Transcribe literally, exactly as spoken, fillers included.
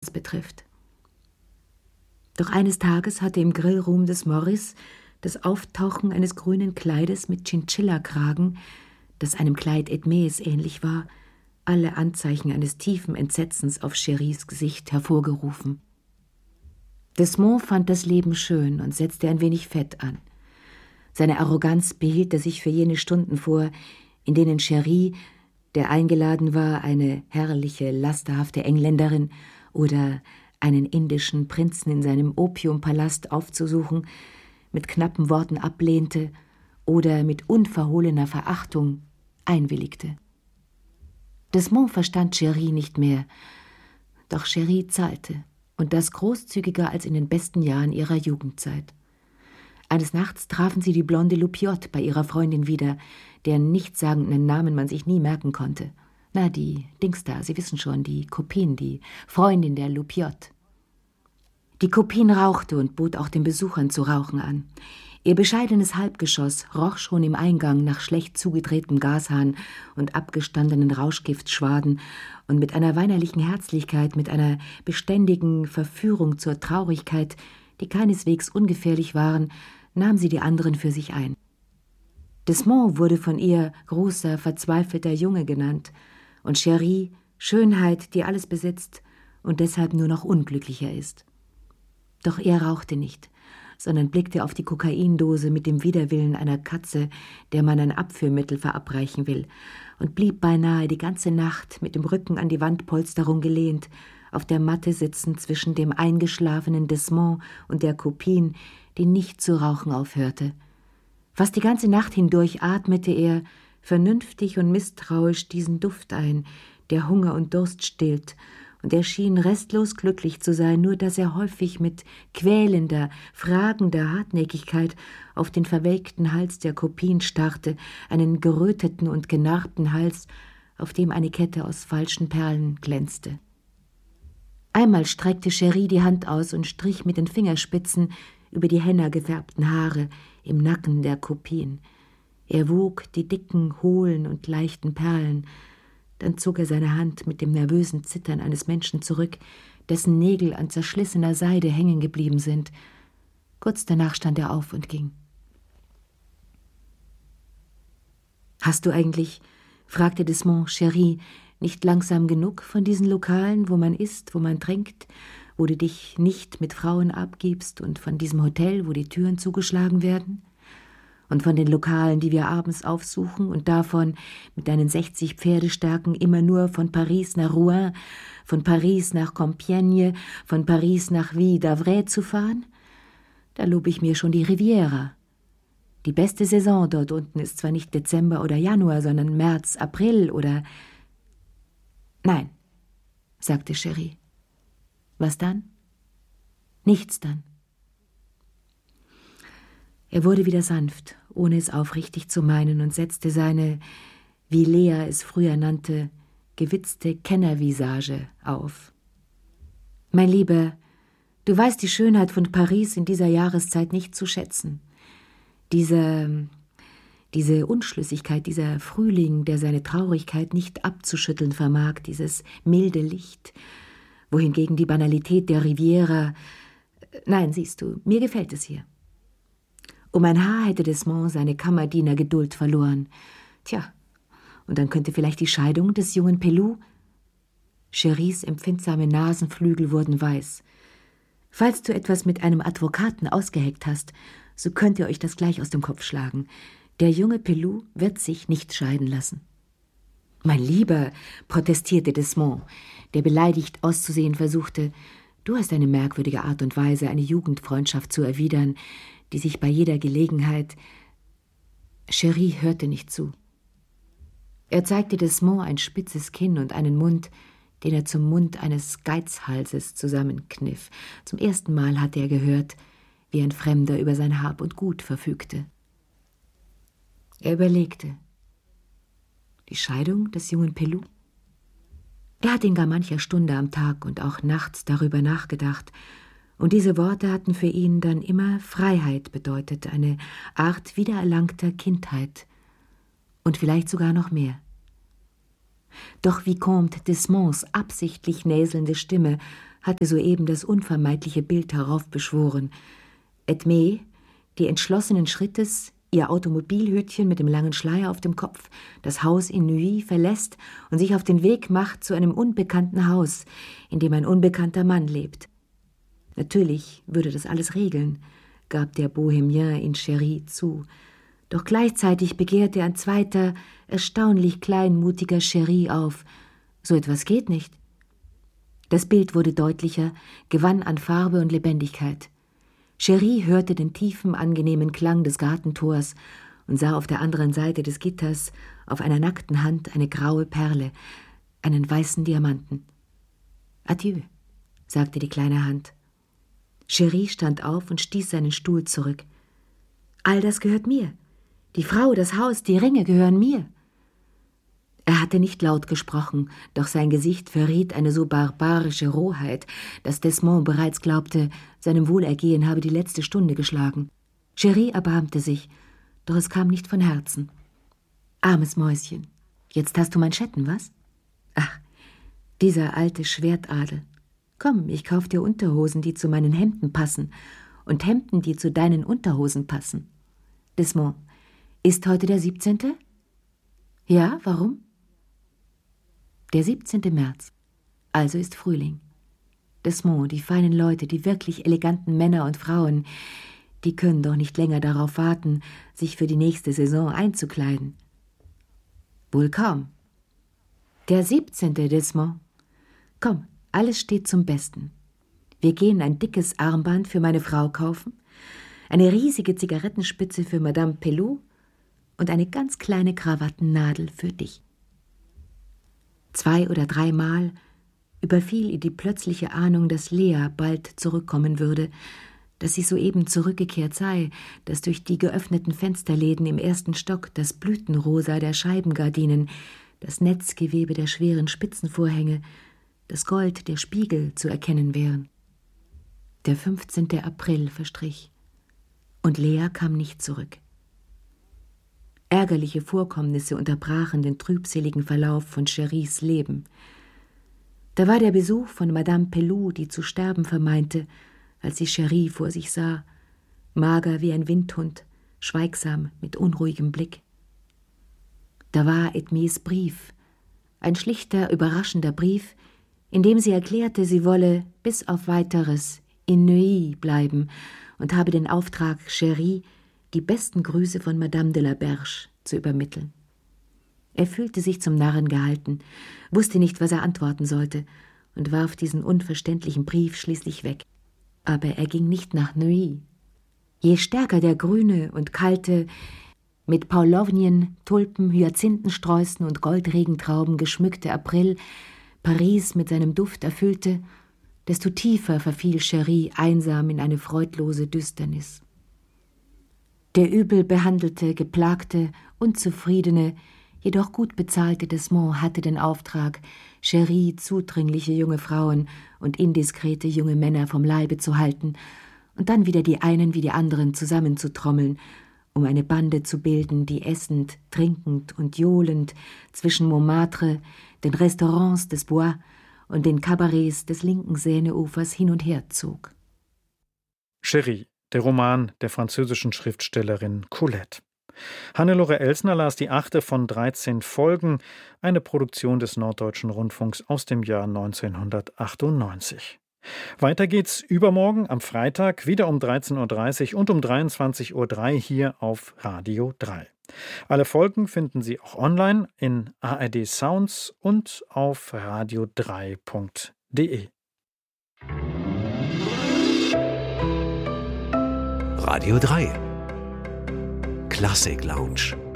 Tanz betrifft. Doch eines Tages hatte im Grillroom des Morris das Auftauchen eines grünen Kleides mit Chinchilla-Kragen, das einem Kleid Edmés ähnlich war, alle Anzeichen eines tiefen Entsetzens auf Cheries Gesicht hervorgerufen. Desmond fand das Leben schön und setzte ein wenig Fett an. Seine Arroganz behielt er sich für jene Stunden vor, in denen Cherie, der eingeladen war, eine herrliche, lasterhafte Engländerin oder einen indischen Prinzen in seinem Opiumpalast aufzusuchen, mit knappen Worten ablehnte oder mit unverhohlener Verachtung einwilligte. Desmond verstand Cherie nicht mehr, doch Cherie zahlte, und das großzügiger als in den besten Jahren ihrer Jugendzeit. Eines Nachts trafen sie die blonde Loupiotte bei ihrer Freundin wieder, deren nichtssagenden Namen man sich nie merken konnte. Na, die Dings da, Sie wissen schon, die Copine, die Freundin der Loupiotte. Die Copine rauchte und bot auch den Besuchern zu rauchen an. Ihr bescheidenes Halbgeschoss roch schon im Eingang nach schlecht zugedrehtem Gashahn und abgestandenen Rauschgiftschwaden, und mit einer weinerlichen Herzlichkeit, mit einer beständigen Verführung zur Traurigkeit, die keineswegs ungefährlich waren, nahm sie die anderen für sich ein. Desmond wurde von ihr großer, verzweifelter Junge genannt und Cherie Schönheit, die alles besitzt und deshalb nur noch unglücklicher ist. Doch er rauchte nicht, sondern blickte auf die Kokaindose mit dem Widerwillen einer Katze, der man ein Abführmittel verabreichen will, und blieb beinahe die ganze Nacht mit dem Rücken an die Wandpolsterung gelehnt, auf der Matte sitzend zwischen dem eingeschlafenen Desmond und der Copine, die nicht zu rauchen aufhörte. Fast die ganze Nacht hindurch atmete er, vernünftig und misstrauisch, diesen Duft ein, der Hunger und Durst stillt, und er schien restlos glücklich zu sein, nur dass er häufig mit quälender, fragender Hartnäckigkeit auf den verwelkten Hals der Copine starrte, einen geröteten und genarbten Hals, auf dem eine Kette aus falschen Perlen glänzte. Einmal streckte Cherie die Hand aus und strich mit den Fingerspitzen über die henna gefärbten Haare im Nacken der Copine. Er wog die dicken, hohlen und leichten Perlen. Dann zog er seine Hand mit dem nervösen Zittern eines Menschen zurück, dessen Nägel an zerschlissener Seide hängen geblieben sind. Kurz danach stand er auf und ging. »Hast du eigentlich«, fragte Desmond Cherie, »nicht langsam genug von diesen Lokalen, wo man isst, wo man trinkt, wo du dich nicht mit Frauen abgibst, und von diesem Hotel, wo die Türen zugeschlagen werden? Und von den Lokalen, die wir abends aufsuchen, und davon, mit deinen sechzig Pferdestärken immer nur von Paris nach Rouen, von Paris nach Compiègne, von Paris nach Ville d'Avray zu fahren? Da lobe ich mir schon die Riviera. Die beste Saison dort unten ist zwar nicht Dezember oder Januar, sondern März, April oder... »Nein«, sagte Cherie. »Was dann?« »Nichts dann.« Er wurde wieder sanft, ohne es aufrichtig zu meinen, und setzte seine, wie Lea es früher nannte, gewitzte Kennervisage auf. »Mein Lieber, du weißt die Schönheit von Paris in dieser Jahreszeit nicht zu schätzen. Diese, diese Unschlüssigkeit, dieser Frühling, der seine Traurigkeit nicht abzuschütteln vermag, dieses milde Licht, wohingegen die Banalität der Riviera... Nein, siehst du, mir gefällt es hier.« Um ein Haar hätte Desmond seine Kammerdiener-Geduld verloren. Tja, und dann könnte vielleicht die Scheidung des jungen Pelou... Cheries empfindsame Nasenflügel wurden weiß. »Falls du etwas mit einem Advokaten ausgeheckt hast, so könnt ihr euch das gleich aus dem Kopf schlagen. Der junge Pelou wird sich nicht scheiden lassen.« »Mein Lieber«, protestierte Desmond, der beleidigt auszusehen versuchte, »du hast eine merkwürdige Art und Weise, eine Jugendfreundschaft zu erwidern, die sich bei jeder Gelegenheit...« Cherie hörte nicht zu. Er zeigte Desmond ein spitzes Kinn und einen Mund, den er zum Mund eines Geizhalses zusammenkniff. Zum ersten Mal hatte er gehört, wie ein Fremder über sein Hab und Gut verfügte. Er überlegte. Die Scheidung des jungen Pelou? Er hatte in gar mancher Stunde am Tag und auch nachts darüber nachgedacht, und diese Worte hatten für ihn dann immer Freiheit bedeutet, eine Art wiedererlangter Kindheit und vielleicht sogar noch mehr. Doch Vicomte Desmonds absichtlich näselnde Stimme hatte soeben das unvermeidliche Bild heraufbeschworen. Edmée, die entschlossenen Schrittes, ihr Automobilhütchen mit dem langen Schleier auf dem Kopf, das Haus in Neuilly verlässt und sich auf den Weg macht zu einem unbekannten Haus, in dem ein unbekannter Mann lebt. Natürlich würde das alles regeln, gab der Bohemien in Chéri zu. Doch gleichzeitig begehrte ein zweiter, erstaunlich kleinmutiger Chéri auf. So etwas geht nicht. Das Bild wurde deutlicher, gewann an Farbe und Lebendigkeit. Chéri hörte den tiefen, angenehmen Klang des Gartentors und sah auf der anderen Seite des Gitters auf einer nackten Hand eine graue Perle, einen weißen Diamanten. »Adieu«, sagte die kleine Hand. Chéri stand auf und stieß seinen Stuhl zurück. »All das gehört mir. Die Frau, das Haus, die Ringe gehören mir.« Er hatte nicht laut gesprochen, doch sein Gesicht verriet eine so barbarische Rohheit, dass Desmond bereits glaubte, seinem Wohlergehen habe die letzte Stunde geschlagen. Chéri erbarmte sich, doch es kam nicht von Herzen. »Armes Mäuschen, jetzt hast du Manschetten, was? Ach, dieser alte Schwertadel. Komm, ich kauf dir Unterhosen, die zu meinen Hemden passen, und Hemden, die zu deinen Unterhosen passen. Desmond, ist heute der siebzehnte? Ja, warum? Der siebzehnte März, also ist Frühling. Desmond, die feinen Leute, die wirklich eleganten Männer und Frauen, die können doch nicht länger darauf warten, sich für die nächste Saison einzukleiden. Wohl kaum. Der siebzehnte, Desmond. Komm, alles steht zum Besten. Wir gehen ein dickes Armband für meine Frau kaufen, eine riesige Zigarettenspitze für Madame Pelloux und eine ganz kleine Krawattennadel für dich. Zwei oder dreimal überfiel ihr die plötzliche Ahnung, dass Lea bald zurückkommen würde, dass sie soeben zurückgekehrt sei, dass durch die geöffneten Fensterläden im ersten Stock das Blütenrosa der Scheibengardinen, das Netzgewebe der schweren Spitzenvorhänge, das Gold der Spiegel zu erkennen wären. Der fünfzehnte April verstrich, und Lea kam nicht zurück. Ärgerliche Vorkommnisse unterbrachen den trübseligen Verlauf von Chéris Leben. Da war der Besuch von Madame Pelloux, die zu sterben vermeinte, als sie Chéri vor sich sah, mager wie ein Windhund, schweigsam mit unruhigem Blick. Da war Edmées Brief, ein schlichter, überraschender Brief, in dem sie erklärte, sie wolle bis auf Weiteres in Neuilly bleiben und habe den Auftrag, Chéri die besten Grüße von Madame de la Berge zu übermitteln. Er fühlte sich zum Narren gehalten, wusste nicht, was er antworten sollte und warf diesen unverständlichen Brief schließlich weg. Aber er ging nicht nach Neuilly. Je stärker der grüne und kalte, mit Paulownien, Tulpen, Hyazinthensträußen und Goldregentrauben geschmückte April Paris mit seinem Duft erfüllte, desto tiefer verfiel Chéri einsam in eine freudlose Düsternis. Der übel behandelte, geplagte, unzufriedene, jedoch gut bezahlte Desmond hatte den Auftrag, Chéri zudringliche junge Frauen und indiskrete junge Männer vom Leibe zu halten und dann wieder die einen wie die anderen zusammenzutrommeln, um eine Bande zu bilden, die essend, trinkend und johlend zwischen Montmartre, den Restaurants des Bois und den Kabarets des linken Seineufers hin und her zog. Chéri, der Roman der französischen Schriftstellerin Colette. Hannelore Elsner las die achte von dreizehn Folgen, eine Produktion des Norddeutschen Rundfunks aus dem Jahr neunzehnhundertachtundneunzig. Weiter geht's übermorgen am Freitag wieder um dreizehn Uhr dreißig und um dreiundzwanzig Uhr drei hier auf Radio drei. Alle Folgen finden Sie auch online in A R D Sounds und auf radio drei punkt de. Radio drei Klassik Lounge.